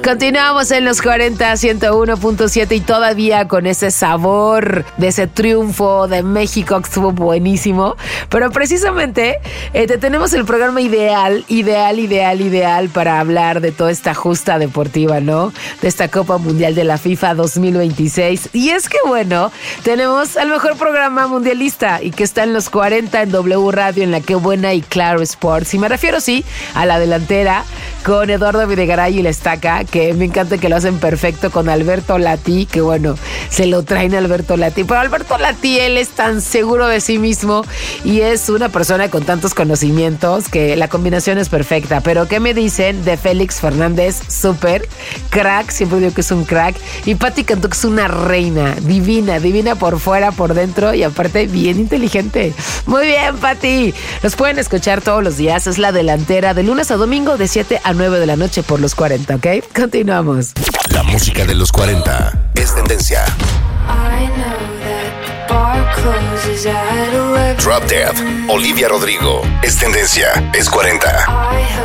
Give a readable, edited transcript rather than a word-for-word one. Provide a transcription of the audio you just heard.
Continuamos en los 40, 101.7 y todavía con ese sabor de ese triunfo de México que estuvo buenísimo. Pero precisamente tenemos el programa ideal para hablar de toda esta justa deportiva, ¿no? De esta Copa Mundial de la FIFA 2026. Y es que bueno, tenemos al mejor programa mundialista y que está en los 40 en W Radio, en la Que Buena y Claro Sports. Y me refiero, sí, a la delantera con Eduardo Videgaray y la Estaca, que me encanta que lo hacen perfecto con Alberto Lati, que bueno, se lo traen a Alberto Lati. Pero Alberto Lati, él es tan seguro de sí mismo y es una persona con tantos conocimientos que la combinación es perfecta. Pero ¿qué me dicen de Félix Fernández? Súper crack, siempre digo que es un crack. Y Pati Cantú, que es una reina, divina por fuera, por dentro y aparte bien inteligente. Muy bien, Pati. Los pueden escuchar todos los días, es la delantera de lunes a domingo de 7 a 9 de la noche por los 40, ¿ok? Continuamos. La música de los 40 es tendencia. Drop Dead, Olivia Rodrigo, es tendencia, es 40.